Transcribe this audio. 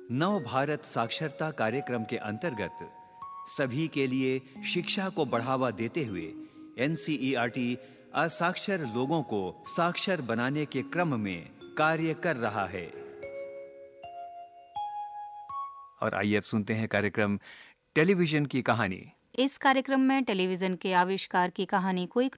नव भारत साक्षरता कार्यक्रम के अंतर्गत सभी के लिए शिक्षा को बढ़ावा देते हुए एनसीईआरटी असाक्षर लोगों को साक्षर बनाने के क्रम में कार्य कर रहा है। और आइए अब सुनते हैं कार्यक्रम टेलीविजन की कहानी। इस कार्यक्रम में टेलीविजन के आविष्कार की कहानी को एक